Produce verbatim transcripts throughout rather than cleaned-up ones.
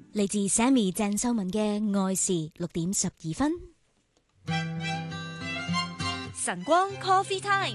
嚟自 Sammy 鄭秀文嘅《愛是》，六點十二分。 晨光 Coffee Time。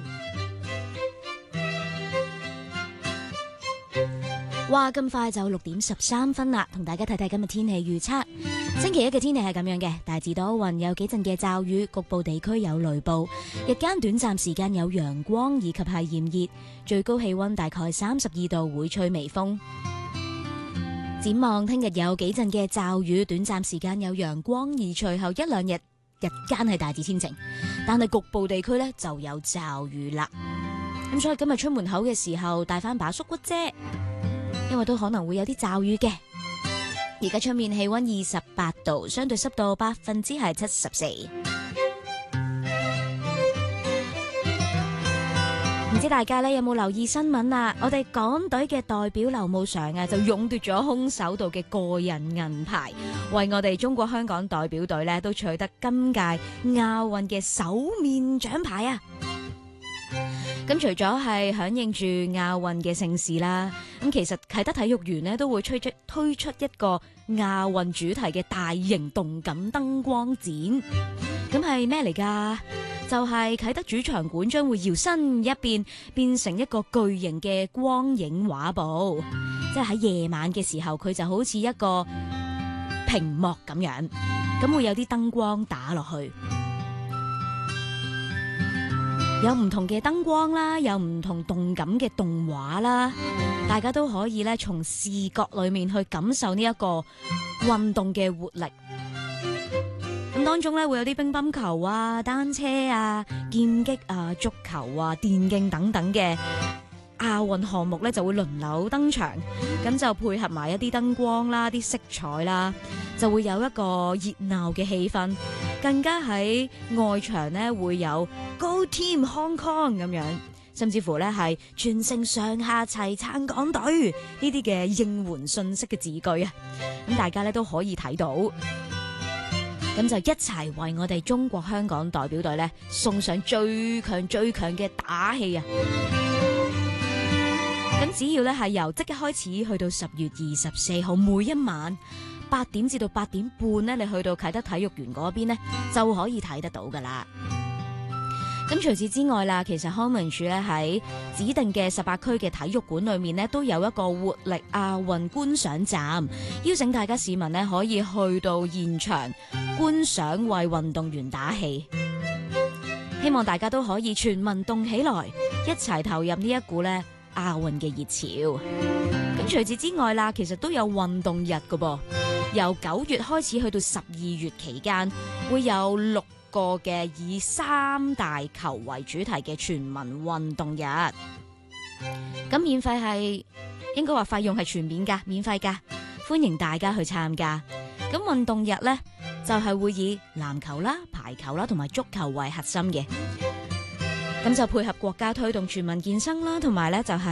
哇，咁快就六點十三分啦，同大家睇睇今日天氣預測。星期一嘅天氣係咁樣嘅，大致多雲，有幾陣嘅驟雨，局部地區有雷暴。日間短暫時間有陽光以及係炎熱，最高氣溫大概三十二度，會吹微風。展望聽日有幾陣嘅驟雨，短暫時間有陽光，而隨後一兩日日間係大致天晴，但係局部地區呢就有驟雨啦。咁所以今日出門口嘅時候帶翻把縮骨遮，因為都可能會有啲驟雨嘅。而家出面氣溫二十八度，相對濕度百分之係七十四。唔知大家咧有冇留意新聞啊？我哋港隊嘅代表劉慕裳啊，就勇奪咗空手道嘅個人銀牌，為我哋中國香港代表隊咧都取得今屆亞運嘅首面獎牌啊！咁除咗係響應住亞運嘅盛事啦，咁其實啟德體育園呢都會推出推出一個亞運主題嘅大型動感燈光展。咁係咩嚟㗎？就係啟德主場館將會搖身一變，變成一個巨型嘅光影畫布，即係喺夜晚嘅時候，佢就好似一個屏幕咁樣，咁會有啲燈光打落去。有唔同嘅燈光啦，有唔同動感嘅動畫啦，大家都可以咧從視覺裏面去感受呢一個運動嘅活力。咁當中咧會有啲乒乓球啊、單車啊、劍擊啊、足球啊、電競等等嘅亞運項目咧就會輪流登場，咁就配合埋一啲燈光啦、啲色彩啦，就會有一個熱鬧嘅氣氛。更加喺外場呢會有 Go Team Hong Kong 咁樣，甚至乎呢係全城上下齊撐港隊呢啲嘅應援信息嘅字句啊！咁大家呢都可以睇到，咁就一齊為我哋中國香港代表隊呢送上最強最強嘅打氣啊！咁只要呢係由即日開始去到十月二十四號每一晚八點至到八點半呢，你去到啟德體育園嗰邊呢，就可以睇得到噶啦。咁除此之外啦，其實康文署呢喺指定嘅十八區嘅體育館裏面呢，都有一個活力亞運觀賞站，邀請大家市民呢可以去到現場觀賞，為運動員打氣。希望大家都可以全民動起來，一齊投入呢一股呢亞運嘅熱潮。咁除此之外啦，其實都有運動日噶噃。由九月開始去到十二月期間，會有六個嘅以三大球為主題嘅全民運動日。咁免費係應該話費用係全免噶，免費噶，歡迎大家去參加。咁運動日呢，就係會以籃球啦、排球啦同埋足球為核心嘅，咁就配合國家推動全民健身啦，同埋呢就係